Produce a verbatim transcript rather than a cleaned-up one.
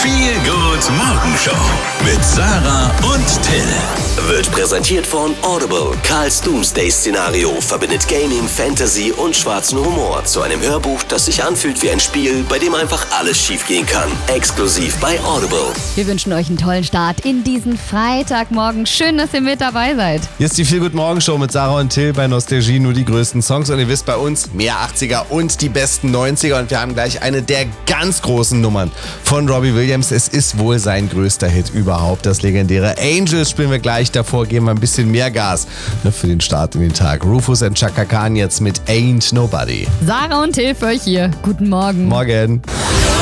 Feel Good Morgenshow mit Sarah und Till. Wird präsentiert von Audible. Karls Doomsday-Szenario verbindet Gaming, Fantasy und schwarzen Humor zu einem Hörbuch, das sich anfühlt wie ein Spiel, bei dem einfach alles schiefgehen kann. Exklusiv bei Audible. Wir wünschen euch einen tollen Start in diesen Freitagmorgen. Schön, dass ihr mit dabei seid. Hier ist die Feel Good Morgenshow mit Sarah und Till bei Nostalgie, nur die größten Songs. Und ihr wisst, bei uns mehr achtziger und die besten neunziger. Und wir haben gleich eine der ganz großen Nummern von Robbie Williams. Es ist wohl sein größter Hit überhaupt, das legendäre Angels spielen wir gleich. Davor geben wir ein bisschen mehr Gas für den Start in den Tag. Rufus und Chaka Khan jetzt mit Ain't Nobody. Sarah und Till für euch hier. Guten Morgen. Morgen.